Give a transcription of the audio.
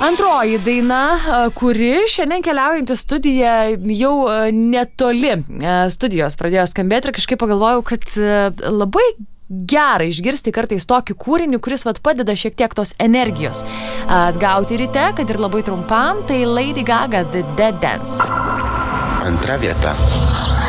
Antroji daina, kuri šiandien keliaujant į studiją jau netoli studijos pradėjo skambėti ir kažkaip pagalvojau, kad labai gerai išgirsti kartais tokį kūrinį, kuris padeda šiek tiek tos energijos atgauti ryte, kad ir labai trumpam, tai Lady Gaga The Dead Dance. Antra vieta.